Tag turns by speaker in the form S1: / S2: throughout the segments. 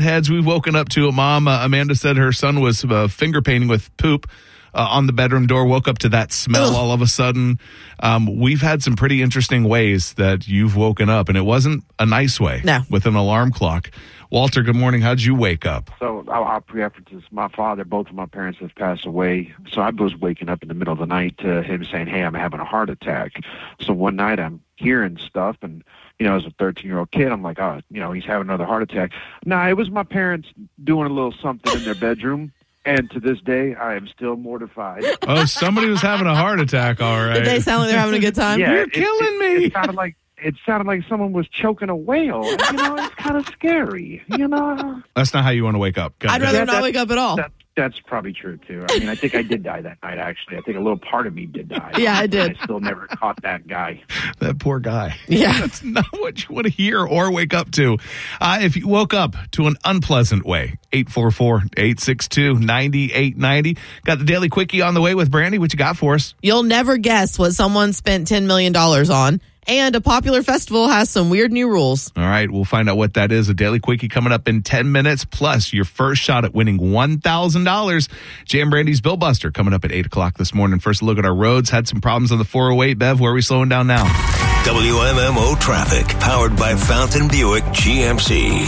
S1: heads we've woken up to. A mom, Amanda, said her son was finger painting with poop on the bedroom door, woke up to that smell all of a sudden. We've had some pretty interesting ways that you've woken up, and it wasn't a nice way with an alarm clock. Walter, good morning. How'd you wake up?
S2: So I'll preface this. My father, both of my parents have passed away. So I was waking up in the middle of the night to him saying, hey, I'm having a heart attack. So one night I'm hearing stuff, and, as a 13-year-old kid, I'm like, he's having another heart attack. No, it was my parents doing a little something in their bedroom. And to this day, I am still mortified.
S1: Oh, somebody was having a heart attack, all right.
S3: Did they sound like they're having a good time?
S2: Yeah,
S1: You're killing me.
S2: It sounded like someone was choking a whale. It's kind of scary,
S1: That's not how you want to wake up.
S3: I'd rather not wake up at all.
S2: That's probably true, too. I mean, I think I did die that night, actually. I think a little part of me did die.
S3: Yeah, I did.
S2: I still never caught that guy.
S1: That poor guy.
S3: Yeah.
S1: That's not what you want to hear or wake up to. If you woke up to an unpleasant way, 844-862-9890. Got the Daily Quickie on the way with Brandy. What you got for us?
S3: You'll never guess what someone spent $10 million on. And a popular festival has some weird new rules.
S1: All right, we'll find out what that is. A Daily Quickie coming up in 10 minutes, plus your first shot at winning $1,000. Jay and Brandy's Bill Buster coming up at 8 o'clock this morning. First look at our roads. Had some problems on the 408. Bev, where are we slowing down now?
S4: WMMO traffic, powered by Fountain Buick GMC,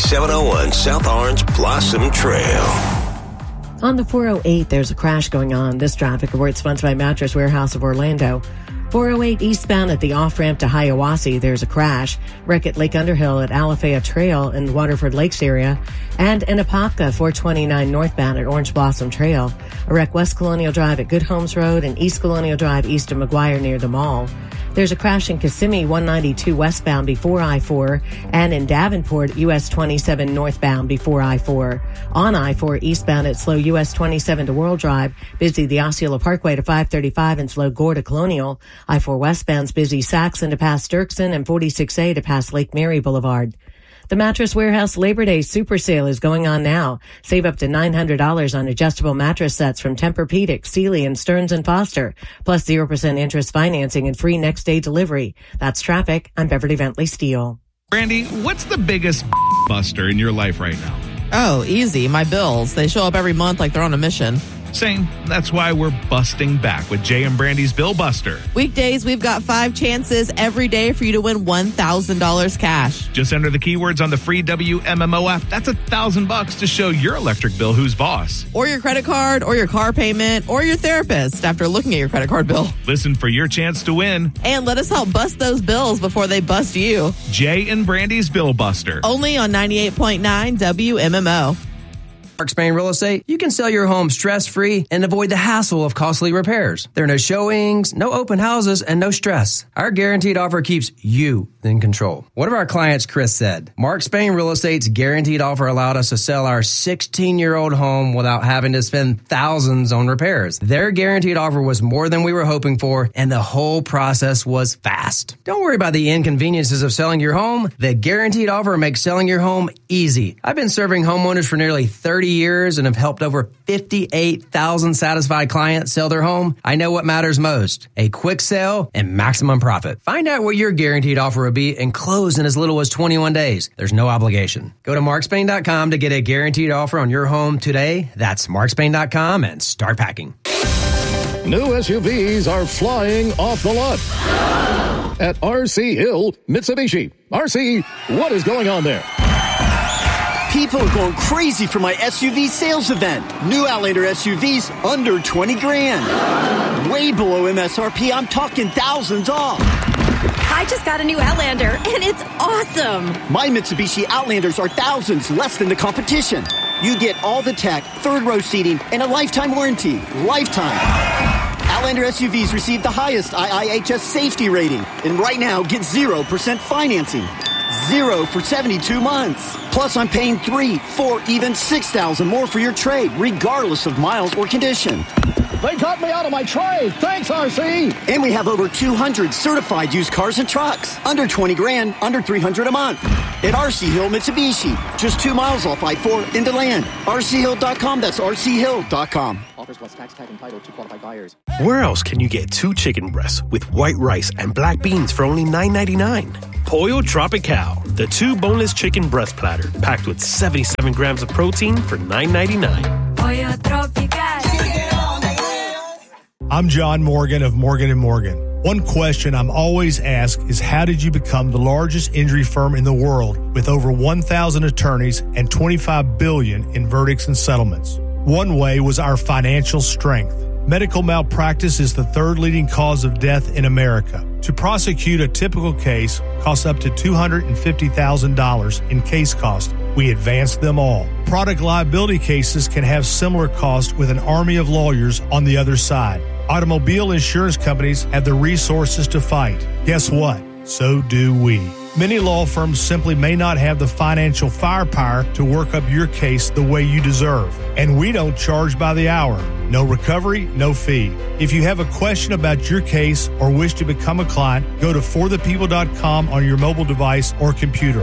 S4: 8701 South Orange Blossom Trail.
S5: On the 408, there's a crash going on. This traffic report sponsored by Mattress Warehouse of Orlando. 408 eastbound at the off-ramp to Hiawassee, there's a crash. Wreck at Lake Underhill at Alafaya Trail in the Waterford Lakes area. And in Apopka, 429 northbound at Orange Blossom Trail. A wreck West Colonial Drive at Good Homes Road and East Colonial Drive east of McGuire near the mall. There's a crash in Kissimmee, 192 westbound before I-4, and in Davenport, US 27 northbound before I-4. On I-4 eastbound at slow US 27 to World Drive, busy the Osceola Parkway to 535 and slow Gore to Colonial. I-4 westbound's busy Saxon to past Dirksen and 46A to past Lake Mary Boulevard. The Mattress Warehouse Labor Day Super Sale is going on now. Save up to $900 on adjustable mattress sets from Tempur-Pedic, Sealy, and Stearns & Foster, plus 0% interest financing and free next-day delivery. That's traffic. I'm Beverly Bentley Steele.
S1: Brandy, what's the biggest buster in your life right now?
S3: Oh, easy. My bills. They show up every month like they're on a mission.
S1: Same. That's why we're busting back with Jay and Brandy's Bill Buster.
S3: Weekdays, we've got 5 chances every day for you to win $1,000 cash.
S1: Just enter the keywords on the free WMMO app. That's $1,000 to show your electric bill who's boss.
S3: Or your credit card, or your car payment, or your therapist after looking at your credit card bill.
S1: Listen for your chance to win.
S3: And let us help bust those bills before they bust you.
S1: Jay and Brandy's Bill Buster.
S3: Only on 98.9 WMMO.
S6: Mark Spain Real Estate, you can sell your home stress-free and avoid the hassle of costly repairs. There are no showings, no open houses, and no stress. Our guaranteed offer keeps you in control. One of our clients, Chris, said, Mark Spain Real Estate's guaranteed offer allowed us to sell our 16-year-old home without having to spend thousands on repairs. Their guaranteed offer was more than we were hoping for, and the whole process was fast. Don't worry about the inconveniences of selling your home. The guaranteed offer makes selling your home easy. I've been serving homeowners for nearly 30 years and have helped over 58,000 satisfied clients sell their home. I know what matters most: a quick sale and maximum profit. Find out what your guaranteed offer will be and close in as little as 21 days. There's no obligation. Go to markspain.com to get a guaranteed offer on your home today. That's markspain.com and start packing.
S7: New SUVs are flying off the lot at RC Hill Mitsubishi. RC, what is going on there?
S8: People are going crazy for my SUV sales event. New Outlander SUVs under 20 grand. Way below MSRP. I'm talking thousands off.
S9: I just got a new Outlander, and it's awesome.
S8: My Mitsubishi Outlanders are thousands less than the competition. You get all the tech, third row seating, and a lifetime warranty. Lifetime. Outlander SUVs receive the highest IIHS safety rating. And right now, get 0% financing. 0 for 72 months. Plus, I'm paying $3,000, $4,000, even $6,000 more for your trade, regardless of miles or condition.
S7: They got me out of my trade. Thanks, RC.
S8: And we have over 200 certified used cars and trucks. Under 20 grand, under $300 a month. At RC Hill Mitsubishi, just 2 miles off I-4 into land. RCHill.com, that's RCHill.com.
S10: offers plus tax tag and title to qualified buyers.
S11: Where else can you get 2 chicken breasts with white rice and black beans for only $9.99? Pollo Tropical, the 2 boneless chicken breast platter, packed with 77 grams of protein for $9.99.
S12: Pollo Tropical.
S13: I'm John Morgan of Morgan & Morgan. One question I'm always asked is, how did you become the largest injury firm in the world with over 1,000 attorneys and $25 billion in verdicts and settlements? One way was our financial strength. Medical malpractice is the 3rd leading cause of death in America. To prosecute a typical case costs up to $250,000 in case cost. We advance them all. Product liability cases can have similar costs with an army of lawyers on the other side. Automobile insurance companies have the resources to fight. Guess what? So do we. Many law firms simply may not have the financial firepower to work up your case the way you deserve. And we don't charge by the hour. No recovery, no fee. If you have a question about your case or wish to become a client, go to forthepeople.com on your mobile device or computer.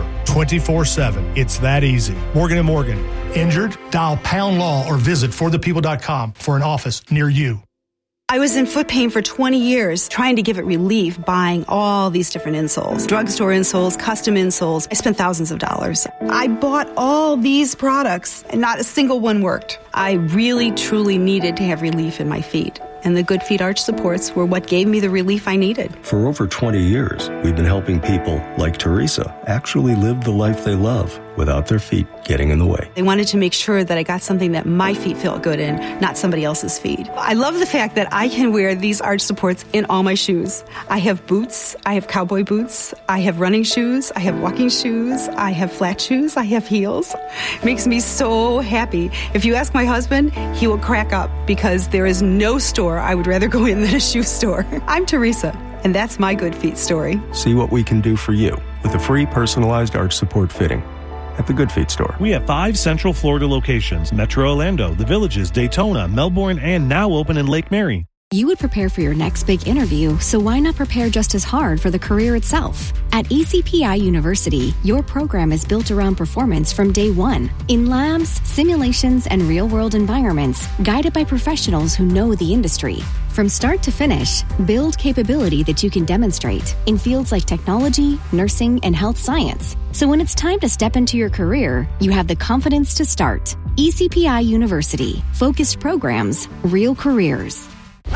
S13: 24/7. It's that easy. Morgan & Morgan. Injured? Dial pound law or visit forthepeople.com for an office near you.
S14: I was in foot pain for 20 years, trying to give it relief, buying all these different insoles. Drugstore insoles, custom insoles. I spent thousands of dollars. I bought all these products, and not a single one worked. I really, truly needed to have relief in my feet. And the Good Feet arch supports were what gave me the relief I needed.
S15: For over 20 years, we've been helping people like Teresa actually live the life they love without their feet getting in the way.
S14: They wanted to make sure that I got something that my feet felt good in, not somebody else's feet. I love the fact that I can wear these arch supports in all my shoes. I have boots, I have cowboy boots, I have running shoes, I have walking shoes, I have flat shoes, I have heels. It makes me so happy. If you ask my husband, he will crack up because there is no store I would rather go in than a shoe store. I'm Teresa, and that's my Good Feet story.
S15: See what we can do for you with a free personalized arch support fitting at the Good Feet store.
S16: We have 5 Central Florida locations: Metro Orlando, The Villages, Daytona, Melbourne, and now open in Lake Mary.
S17: You would prepare for your next big interview, so why not prepare just as hard for the career itself? At ECPI University, your program is built around performance from day one, in labs, simulations, and real-world environments, guided by professionals who know the industry. From start to finish, build capability that you can demonstrate in fields like technology, nursing, and health science. So when it's time to step into your career, you have the confidence to start. ECPI University. Focused programs, real careers.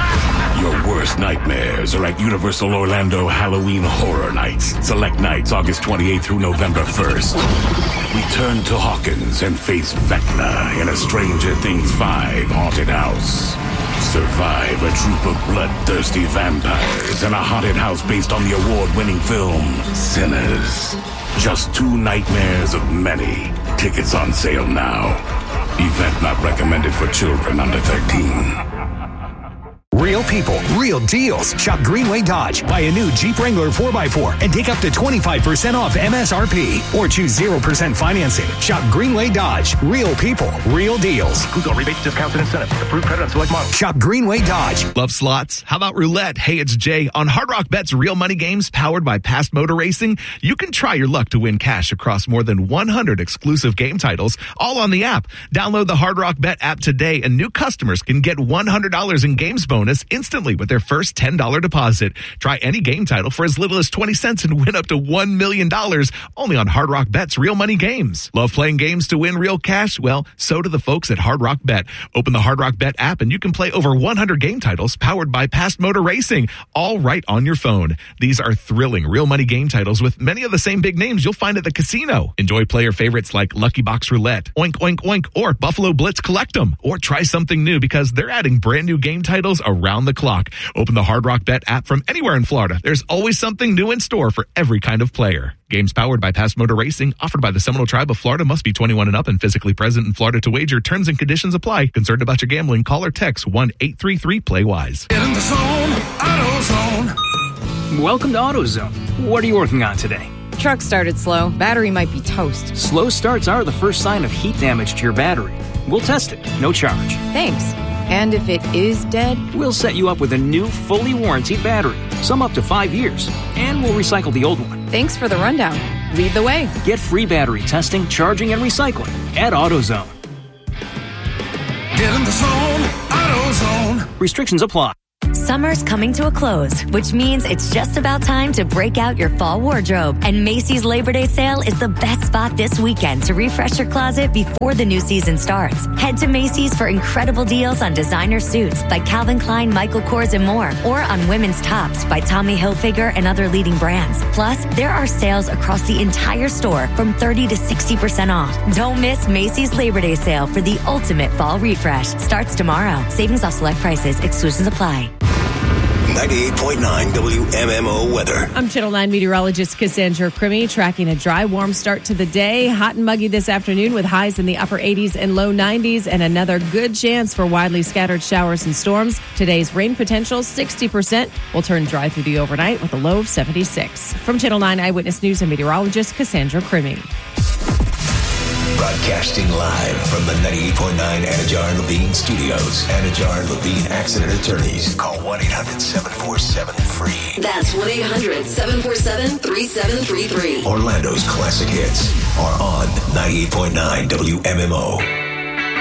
S18: Your worst nightmares are at Universal Orlando Halloween Horror Nights. Select nights August 28th through November 1st. Return to Hawkins and face Vecna in a Stranger Things 5 haunted house. Survive a troop of bloodthirsty vampires in a haunted house based on the award-winning film Sinners. Just 2 nightmares of many. Tickets on sale now. Event not recommended for children under 13.
S19: Real people, real deals. Shop Greenway Dodge. Buy a new Jeep Wrangler 4x4 and take up to 25% off MSRP. Or choose 0% financing. Shop Greenway Dodge. Real people, real deals.
S20: Includes all rebates, discounts, and incentives. Approved credit on select models.
S19: Shop Greenway Dodge.
S1: Love slots? How about roulette? Hey, it's Jay. On Hard Rock Bet's real money games powered by Past Motor Racing, you can try your luck to win cash across more than 100 exclusive game titles, all on the app. Download the Hard Rock Bet app today, and new customers can get $100 in games bonus instantly with their first $10 deposit. Try any game title for as little as 20 cents and win up to $1 million only on Hard Rock Bet's real money games. Love playing games to win real cash? Well, so do the folks at Hard Rock Bet. Open the Hard Rock Bet app and you can play over 100 game titles powered by Past Motor Racing, all right on your phone. These are thrilling real money game titles with many of the same big names you'll find at the casino. Enjoy player favorites like Lucky Box Roulette, Oink Oink Oink, or Buffalo Blitz Collect 'em. Or try something new because they're adding brand new game titles around the clock. Open the Hard Rock Bet app from anywhere in Florida. There's always something new in store for every kind of player. Games powered by Past Motor Racing, offered by the Seminole Tribe of Florida, must be 21 and up and physically present in Florida to wager. Terms and conditions apply. Concerned about your gambling? Call or text 1-833-PLAY-WISE.
S12: Get in the zone, AutoZone.
S21: Welcome to AutoZone. What are you working on today?
S22: Truck started slow. Battery might be toast.
S21: Slow starts are the first sign of heat damage to your battery. We'll test it. No charge.
S22: Thanks. And if it is dead?
S21: We'll set you up with a new, fully warranted battery. Some up to 5 years. And we'll recycle the old one.
S22: Thanks for the rundown. Lead the way.
S21: Get free battery testing, charging, and recycling at AutoZone.
S12: Get in the zone,
S19: AutoZone.
S21: Restrictions apply.
S2: Summer's coming to a close, which means it's just about time to break out your fall wardrobe. And Macy's Labor Day sale is the best spot this weekend to refresh your closet before the new season starts. Head to Macy's for incredible deals on designer suits by Calvin Klein, Michael Kors, and more, or on women's tops by Tommy Hilfiger and other leading brands. Plus, there are sales across the entire store from 30 to 60% off. Don't miss Macy's Labor Day sale for the ultimate fall refresh. Starts tomorrow. Savings off select prices. Exclusions apply.
S4: 98.9 WMMO weather.
S23: I'm Channel 9 meteorologist Cassandra Crimmy, tracking a dry, warm start to the day. Hot and muggy this afternoon with highs in the upper 80s and low 90s, and another good chance for widely scattered showers and storms. Today's rain potential, 60%, will turn dry through the overnight with a low of 76. From Channel 9 Eyewitness News and meteorologist Cassandra Crimmy.
S4: Broadcasting live from the 98.9 Anajar and Levine studios. Anajar and Levine Accident Attorneys. Call 1-800-747-FREE.
S24: That's 1-800-747-3733.
S4: Orlando's classic hits are on 98.9 WMMO.